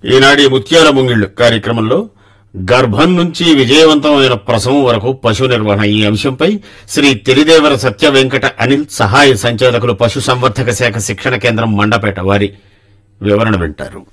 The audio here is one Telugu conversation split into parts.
ఈనాటి ముత్యాల ముంగిళ్లు కార్యక్రమంలో గర్భం నుంచి విజయవంతమైన ప్రసవం వరకు పశు నిర్వహణ ఈ అంశంపై శ్రీ తిరిదేవర సత్య వెంకట అనిల్ సహాయ సంచాలకులు పశు సంవర్ధక శాఖ శిక్షణ కేంద్రం మండపేట వారి వివరణ వింటారు.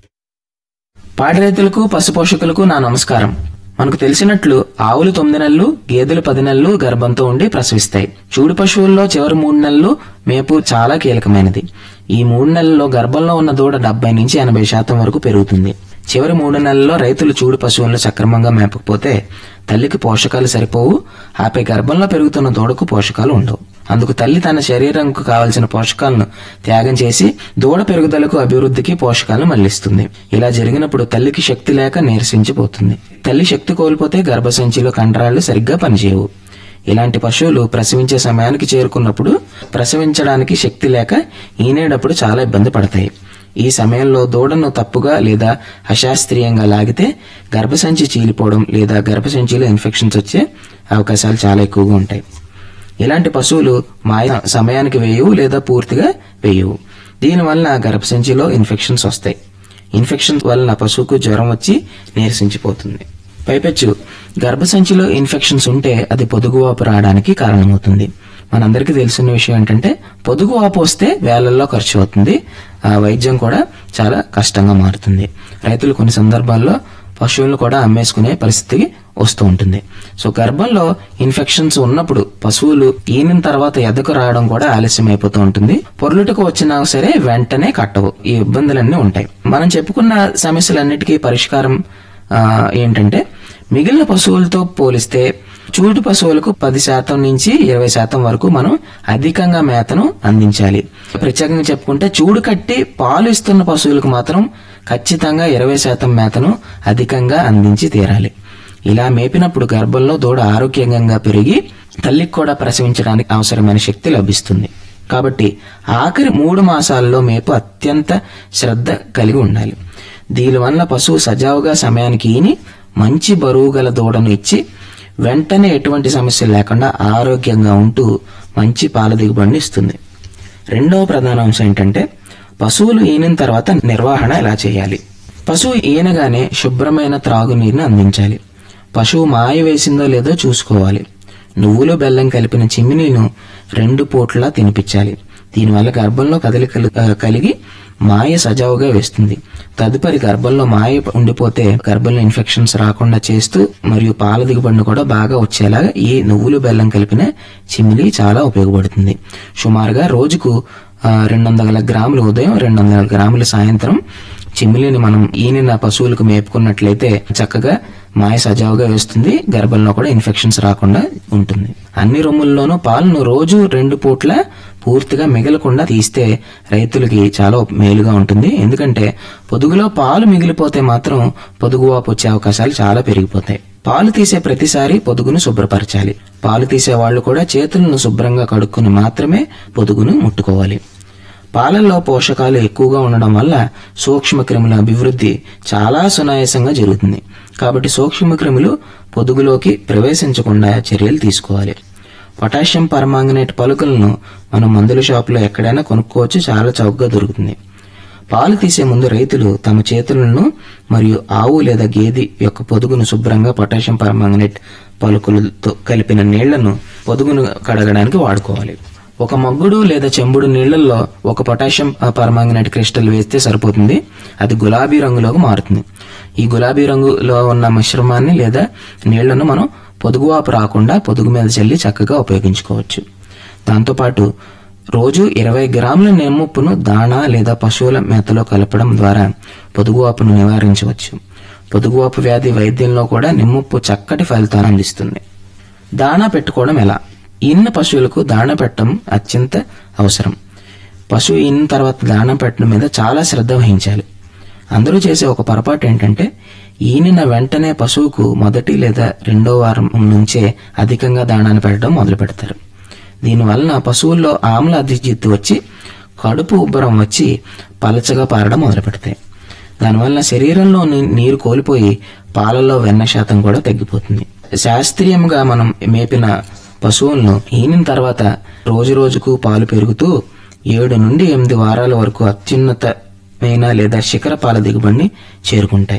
పాడి రైతులకు పశు పోషకులకు నా నమస్కారం. మనకు తెలిసినట్లు ఆవులు 9 నెలలు, గేదెలు 10 నెలలు గర్భంతో ఉండి ప్రసవిస్తాయి. చూడు పశువుల్లో చివరి 3 నెలలు మేపు చాలా కీలకమైనది. ఈ 3 నెలల్లో గర్భంలో ఉన్న దూడ 70 నుంచి 80% వరకు పెరుగుతుంది. చివరి 3 నెలల్లో రైతులు చూడు పశువులను సక్రమంగా మేపకపోతే తల్లికి పోషకాలు సరిపోవు. ఆపై గర్భంలో పెరుగుతున్న దూడకు పోషకాలు ఉండవు. అందుకు తల్లి తన శరీరంకు కావలసిన పోషకాలను త్యాగం చేసి దూడ పెరుగుదలకు, అభివృద్ధికి పోషకాలను మళ్లిస్తుంది. ఇలా జరిగినప్పుడు తల్లికి శక్తి లేక నీరసించిపోతుంది. తల్లి శక్తి కోల్పోతే గర్భసంచిలో కండరాలు సరిగ్గా పనిచేయవు. ఇలాంటి పశువులు ప్రసవించే సమయానికి చేరుకున్నప్పుడు ప్రసవించడానికి శక్తి లేక ఈనేటప్పుడు చాలా ఇబ్బంది పడతాయి. ఈ సమయంలో దూడను తప్పుగా లేదా అశాస్త్రీయంగా లాగితే గర్భసంచి చీలిపోవడం లేదా గర్భసంచిలో ఇన్ఫెక్షన్స్ వచ్చే అవకాశాలు చాలా ఎక్కువగా ఉంటాయి. ఇలాంటి పశువులు మాయ సమయానికి వేయవు లేదా పూర్తిగా వేయవు. దీనివల్ల గర్భసంచిలో ఇన్ఫెక్షన్స్ వస్తాయి. ఇన్ఫెక్షన్ వలన పశువుకు జ్వరం వచ్చి నీరసించిపోతుంది. పైపెచ్చు గర్భసంచిలో ఇన్ఫెక్షన్స్ ఉంటే అది పొదుగువాపు రావడానికి కారణమవుతుంది. మనందరికీ తెలిసిన విషయం ఏంటంటే పొదుగువాపు వస్తే వేలల్లో ఖర్చు అవుతుంది. ఆ వైద్యం కూడా చాలా కష్టంగా మారుతుంది. రైతులు కొన్ని సందర్భాల్లో పశువులను కూడా అమ్మేసుకునే పరిస్థితికి వస్తూ ఉంటుంది. సో గర్భంలో ఇన్ఫెక్షన్స్ ఉన్నప్పుడు పశువులు ఈనిన తర్వాత ఎదకు రావడం కూడా ఆలస్యం అయిపోతూ ఉంటుంది. పొర్లుటకు వచ్చినా సరే వెంటనే కట్టవు. ఈ ఇబ్బందులన్నీ ఉంటాయి. మనం చెప్పుకున్న సమస్యలన్నిటికీ పరిష్కారం ఏంటంటే మిగిలిన పశువులతో పోలిస్తే చూడు పశువులకు 10% నుంచి 20% వరకు మనం అధికంగా మేతను అందించాలి. ప్రత్యేకంగా చెప్పుకుంటే చూడు కట్టి పాలు ఇస్తున్న పశువులకు మాత్రం ఖచ్చితంగా 20% మేతను అధికంగా అందించి తీరాలి. ఇలా మేపినప్పుడు గర్భంలో దూడ ఆరోగ్యంగా పెరిగి తల్లికి కూడా ప్రసవించడానికి అవసరమైన శక్తి లభిస్తుంది. కాబట్టి ఆఖరి 3 మాసాల్లో మేపు అత్యంత శ్రద్ధ కలిగి ఉండాలి. దీనివల్ల పశువు సజావుగా సమయానికి ఈని మంచి బరువు గల దూడను ఇచ్చి వెంటనే ఎటువంటి సమస్యలు లేకుండా ఆరోగ్యంగా ఉంటూ మంచి పాల దిగుబడిని ఇస్తుంది. రెండవ ప్రధాన అంశం ఏంటంటే పశువులు ఈనిన తర్వాత నిర్వహణ ఎలా చేయాలి. పశువు ఈనగానే శుభ్రమైన త్రాగునీరుని అందించాలి. పశువు మాయ వేసిందో లేదో చూసుకోవాలి. నువ్వులు బెల్లం కలిపిన చిమ్మినీను 2 పూట్లా తినిపించాలి. దీనివల్ల గర్భంలో కదలికలు కలిగి మాయ సజావుగా వేస్తుంది. తదుపరి గర్భంలో మాయ ఉండిపోతే గర్భంలో ఇన్ఫెక్షన్స్ రాకుండా చేస్తూ మరియు పాల దిగుబడిని కూడా బాగా వచ్చేలాగా ఈ నువ్వులు బెల్లం కలిపిన చిమిలి చాలా ఉపయోగపడుతుంది. సుమారుగా రోజుకు 200 గ్రాములు ఉదయం, 200 గ్రాములు సాయంత్రం చిమిలిని మనం ఈనిన పశువులకు మేపుకున్నట్లయితే చక్కగా మాయ సజావుగా వేస్తుంది. గర్భంలో కూడా ఇన్ఫెక్షన్స్ రాకుండా ఉంటుంది. అన్ని రొమ్ముల్లోనూ పాలను రోజు 2 పూట్ల పూర్తిగా మిగలకుండా తీస్తే రైతులకి చాలా మేలుగా ఉంటుంది. ఎందుకంటే పొదుగులో పాలు మిగిలిపోతే మాత్రం పొదుగువాపు వచ్చే అవకాశాలు చాలా పెరిగిపోతాయి. పాలు తీసే ప్రతిసారి పొదుగును శుభ్రపరచాలి. పాలు తీసే వాళ్లు కూడా చేతులను శుభ్రంగా కడుక్కుని మాత్రమే పొదుగును ముట్టుకోవాలి. పాలల్లో పోషకాలు ఎక్కువగా ఉండడం వల్ల సూక్ష్మ క్రిముల అభివృద్ధి చాలా సునాయాసంగా జరుగుతుంది. కాబట్టి సూక్ష్మ క్రిములు పొదుగులోకి ప్రవేశించకుండా చర్యలు తీసుకోవాలి. పొటాషియం పర్మాంగనేట్ పలుకులను మనం మందుల షాపులో ఎక్కడైనా కొనుక్కోవచ్చు. చాలా చౌకగా దొరుకుతుంది. పాలు తీసే ముందు రైతులు తమ చేతులను మరియు ఆవు లేదా గేదె యొక్క పొదుగును శుభ్రంగా పొటాషియం పర్మాంగనేట్ పలుకులతో కలిపిన నీళ్లను పొదుగును కడగడానికి వాడుకోవాలి. ఒక మగ్గుడు లేదా చెంబుడు నీళ్లలో 1 పొటాషియం పర్మాంగనేట్ క్రిస్టల్ వేస్తే సరిపోతుంది. అది గులాబీ రంగులోకి మారుతుంది. ఈ గులాబీ రంగులో ఉన్న మిశ్రమాన్ని లేదా నీళ్లను మనం పొదుగువాపు రాకుండా పొదుగు మీద చల్లి చక్కగా ఉపయోగించుకోవచ్చు. దాంతోపాటు రోజు 20 గ్రాముల నెమ్ముప్పును దాణా లేదా పశువుల మేతలో కలపడం ద్వారా పొదుగువాపును నివారించవచ్చు. పొదుగువాపు వ్యాధి వైద్యంలో కూడా నిమ్ముప్పు చక్కటి ఫలితాన్ని అందిస్తుంది. దాణా పెట్టుకోవడం ఎలా? ఈనిన పశువులకు దాణా పెట్టడం అత్యంత అవసరం. పశువు ఈనిన తర్వాత దాణా పెట్టడం మీద చాలా శ్రద్ధ వహించాలి. అందరూ చేసే ఒక పొరపాటు ఏంటంటే ఈనిన వెంటనే పశువుకు మొదటి లేదా 2వ వారం నుంచే అధికంగా దాణాను పెట్టడం మొదలు పెడతారు. దీనివలన పశువుల్లో ఆమ్ల అధిజిత్తు వచ్చి కడుపు ఉబ్బరం వచ్చి పలచగా పారడం మొదలు పెడతాయి. దానివల్ల శరీరంలో నీరు కోల్పోయి పాలలో వెన్న శాతం కూడా తగ్గిపోతుంది. శాస్త్రీయంగా మనం మేపిన పశువులను ఈనిన తర్వాత రోజు రోజుకు పాలు పెరుగుతూ 7 నుండి 8 వారాల వరకు అత్యున్నత లేదా శిఖర పాల దిగుబడిని చేరుకుంటాయి.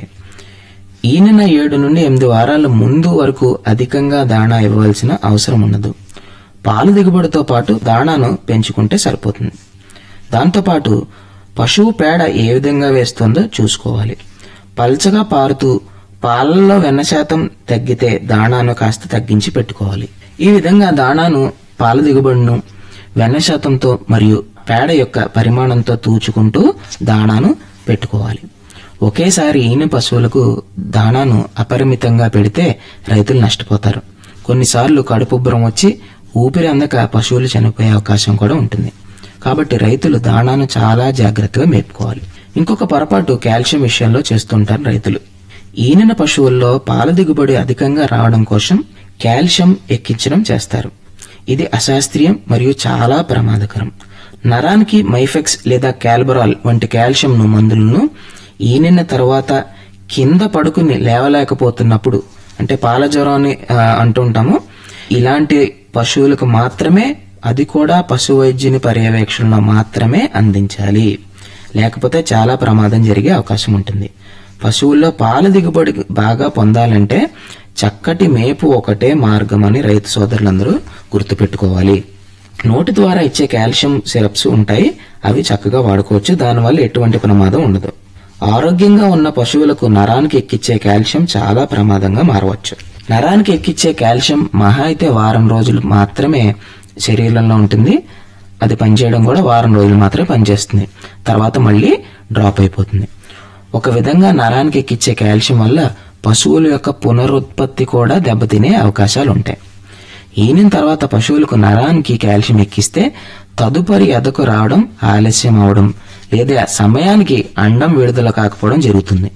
ఈనిన 7 నుండి 8 వారాల ముందు వరకు అధికంగా దాణా ఇవ్వవలసిన అవసరం ఉండదు. పాల దిగుబడితో పాటు దాణాను పెంచుకుంటే సరిపోతుంది. దాంతోపాటు పశువు పేడ ఏ విధంగా వేస్తుందో చూసుకోవాలి. పల్చగా పారుతూ పాలల్లో వెన్న శాతం తగ్గితే దాణాను కాస్త తగ్గించి పెట్టుకోవాలి. ఈ విధంగా దాణాను, పాల దిగుబడిను వెన్న శాతంతో మరియు పేడ యొక్క పరిమాణంతో తూచుకుంటూ దాణాను పెట్టుకోవాలి. ఒకేసారి ఈన పశువులకు దాణాను అపరిమితంగా పెడితే రైతులు నష్టపోతారు. కొన్నిసార్లు కడుపుబ్బరం వచ్చి ఊపిరి అందక పశువులు చనిపోయే అవకాశం కూడా ఉంటుంది. కాబట్టి రైతులు దాణాను చాలా జాగ్రత్తగా మేపుకోవాలి. ఇంకొక పొరపాటు కాల్షియం విషయంలో చేస్తుంటారు రైతులు. ఈనిన పశువుల్లో పాల దిగుబడి అధికంగా రావడం కోసం కాల్షియం ఎక్కించడం చేస్తారు. ఇది అశాస్త్రీయం మరియు చాలా ప్రమాదకరం. నరానికి మైఫెక్స్ లేదా క్యాల్బరాల్ వంటి కాల్షియం మందులను ఈనిన తర్వాత కింద పడుకుని లేవలేకపోతున్నప్పుడు, అంటే పాల జ్వరం అని అంటుంటాము, ఇలాంటి పశువులకు మాత్రమే, అది కూడా పశు వైద్యుని పర్యవేక్షణలో మాత్రమే అందించాలి. లేకపోతే చాలా ప్రమాదం జరిగే అవకాశం ఉంటుంది. పశువుల్లో పాల దిగుబడి బాగా పొందాలంటే చక్కటి మేపు ఒకటే మార్గం అని రైతు సోదరులందరూ గుర్తుపెట్టుకోవాలి. నోటి ద్వారా ఇచ్చే కాల్షియం సిరప్స్ ఉంటాయి, అవి చక్కగా వాడుకోవచ్చు. దానివల్ల ఎటువంటి ప్రమాదం ఉండదు. ఆరోగ్యంగా ఉన్న పశువులకు నరానికి ఎక్కిచ్చే కాల్షియం చాలా ప్రమాదంగా మారవచ్చు. నరానికి ఎక్కిచ్చే కాల్షియం మహా అయితే వారం రోజులు మాత్రమే శరీరంలో ఉంటుంది. అది పనిచేయడం కూడా వారం రోజులు మాత్రమే పనిచేస్తుంది. తర్వాత మళ్ళీ డ్రాప్ అయిపోతుంది. ఒక విధంగా నరానికి ఎక్కిచ్చే కాల్షియం వల్ల పశువుల యొక్క పునరుత్పత్తి కూడా దెబ్బతినే అవకాశాలు ఉంటాయి. ఈనిన తర్వాత పశువులకు నరానికి కాల్షియం ఎక్కిస్తే తదుపరి ఎదకు రావడం ఆలస్యం అవడం లేదా సమయానికి అండం విడుదల కాకపోవడం జరుగుతుంది.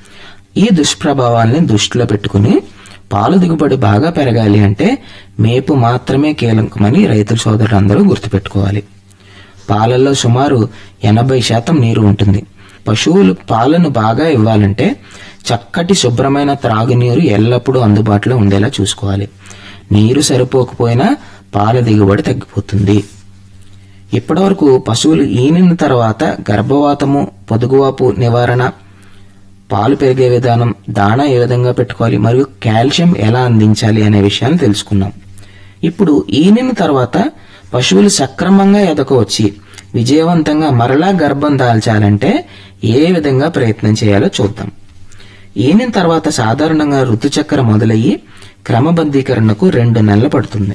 ఈ దుష్ప్రభావాల్ని దృష్టిలో పెట్టుకుని పాల దిగుబడి బాగా పెరగాలి అంటే మేపు మాత్రమే కీలకమని రైతుల సోదరులందరూ గుర్తుపెట్టుకోవాలి. పాలల్లో సుమారు 80% నీరు ఉంటుంది. పశువులు పాలను బాగా ఇవ్వాలంటే చక్కటి శుభ్రమైన త్రాగునీరు ఎల్లప్పుడూ అందుబాటులో ఉండేలా చూసుకోవాలి. నీరు సరిపోకపోయినా పాల దిగుబడి తగ్గిపోతుంది. ఇప్పటివరకు పశువులు ఈనిన తర్వాత గర్భవాతము, పొదుగువాపు నివారణ, పాలు పెరిగే విధానం, దాణా ఏ విధంగా పెట్టుకోవాలి మరియు కాల్షియం ఎలా అందించాలి అనే విషయాన్ని తెలుసుకున్నాం. ఇప్పుడు ఈనిన తర్వాత పశువులు సక్రమంగా ఎదకు వచ్చి విజయవంతంగా మరలా గర్భం దాల్చాలంటే ఏ విధంగా ప్రయత్నం చేయాలో చూద్దాం. ఈనిన తర్వాత సాధారణంగా ఋతుచక్ర మొదలయ్యి క్రమబద్ధీకరణకు 2 నెలలు పడుతుంది.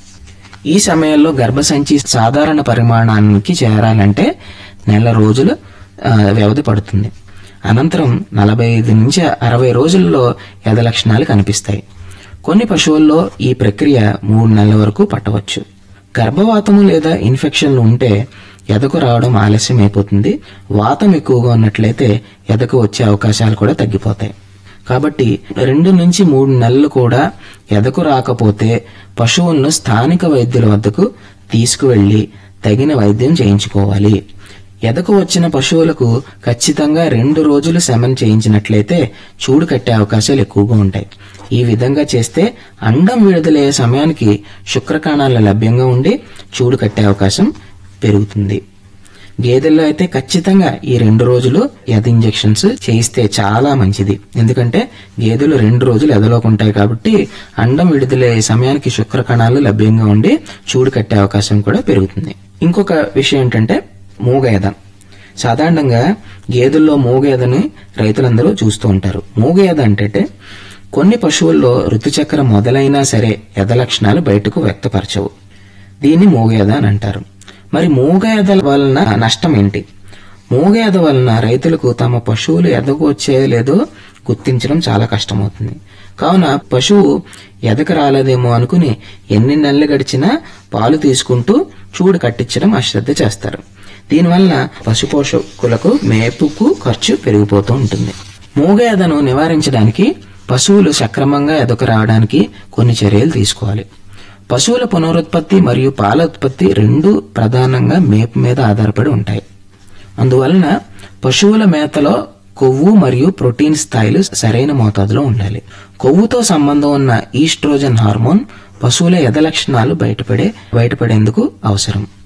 ఈ సమయంలో గర్భసంచి సాధారణ పరిమాణానికి చేరాలంటే నెల రోజులు వ్యవధి పడుతుంది. అనంతరం 45 నుంచి 60 రోజుల్లో ఎద లక్షణాలు కనిపిస్తాయి. కొన్ని పశువుల్లో ఈ ప్రక్రియ 3 నెలల వరకు పట్టవచ్చు. గర్భవాతము లేదా ఇన్ఫెక్షన్లు ఉంటే ఎదకు రావడం ఆలస్యం అయిపోతుంది. వాతం ఎక్కువగా ఉన్నట్లయితే ఎదకు వచ్చే అవకాశాలు కూడా తగ్గిపోతాయి. కాబట్టి 2 నుంచి 3 నెలలు కూడా ఎదకు రాకపోతే పశువులను స్థానిక వైద్యుల వద్దకు తీసుకువెళ్లి తగిన వైద్యం చేయించుకోవాలి. ఎదకు వచ్చిన పశువులకు ఖచ్చితంగా 2 రోజులు సెమన్ చేయించినట్లయితే చూడు కట్టే అవకాశాలు ఎక్కువగా ఉంటాయి. ఈ విధంగా చేస్తే అండం విడుదలయ్యే సమయానికి శుక్రకణాలు లభ్యంగా ఉండి చూడు కట్టే అవకాశం పెరుగుతుంది. గేదెల్లో అయితే ఖచ్చితంగా ఈ 2 రోజులు ఎద ఇంజెక్షన్స్ చేయిస్తే చాలా మంచిది. ఎందుకంటే గేదెలు 2 రోజులు ఎదలోకి ఉంటాయి కాబట్టి అండం విడుదలయ్యే సమయానికి శుక్రకణాలు లభ్యంగా ఉండి చూడు కట్టే అవకాశం కూడా పెరుగుతుంది. ఇంకొక విషయం ఏంటంటే మూగ ఎద. సాధారణంగా గేదెల్లో మూగ ఎదని రైతులందరూ చూస్తూ ఉంటారు. మూగ ఎద అంటే కొన్ని పశువుల్లో ఋతుచక్ర మొదలైనా సరే ఎద లక్షణాలు బయటకు వ్యక్తపరచవు. దీన్ని మూగ ఎద అని అంటారు. మరి మూగ ఎద వలన నష్టం ఏంటి? మూగ ఎద వలన రైతులకు తమ పశువులు ఎదకు వచ్చాయో లేదో గుర్తించడం చాలా కష్టమవుతుంది. కావున పశువు ఎదకు రాలేదేమో అనుకుని ఎన్ని నెలలు గడిచినా పాలు తీసుకుంటూ చూడు కట్టించడం అశ్రద్ధ చేస్తారు. దీనివల్ల పశుపోషకులకు మేపుకు ఖర్చు పెరిగిపోతూ ఉంటుంది. మూగ ఎదను నివారించడానికి పశువులు సక్రమంగా ఎదకు రావడానికి కొన్ని చర్యలు తీసుకోవాలి. పశువుల పునరుత్పత్తి మరియు పాల ఉత్పత్తి 2 ప్రధానంగా మేపు మీద ఆధారపడి ఉంటాయి. అందువలన పశువుల మేతలో కొవ్వు మరియు ప్రోటీన్ స్థాయిలు సరైన మోతాదులో ఉండాలి. కొవ్వుతో సంబంధం ఉన్న ఈస్ట్రోజన్ హార్మోన్ పశువుల ఎద లక్షణాలు బయటపడేందుకు అవసరం.